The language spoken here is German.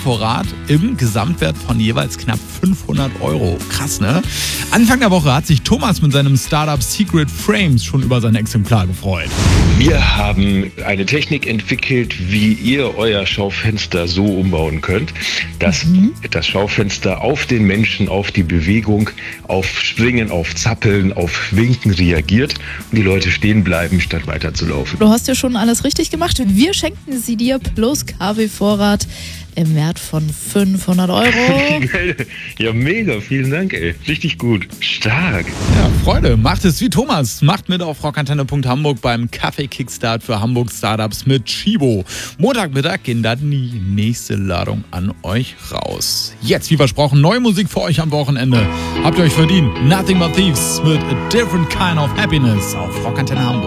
KW-Vorrat im Gesamtwert von jeweils knapp 500 €. Krass, ne? Anfang der Woche hat sich Thomas mit seinem Startup Secret Frames schon über sein Exemplar gefreut. Wir haben eine Technik entwickelt, wie ihr euer Schaufenster so umbauen könnt, dass das Schaufenster auf den Menschen, auf die Bewegung, auf Springen, auf Zappeln, auf Winken reagiert und die Leute stehen bleiben, statt weiterzulaufen. Du hast ja schon alles richtig gemacht. Wir schenken sie dir plus KW-Vorrat im Wert von 500 €. Ja, mega, vielen Dank, ey. Richtig gut. Stark. Ja, Freude, macht es wie Thomas. Macht mit auf rockantenne.hamburg beim Kaffee-Kickstart für Hamburg Startups mit Chibo. Montagmittag gehen dann die nächste Ladung an euch raus. Jetzt, wie versprochen, neue Musik für euch am Wochenende. Habt ihr euch verdient. Nothing But Thieves mit A Different Kind of Happiness auf Rockantenne Hamburg.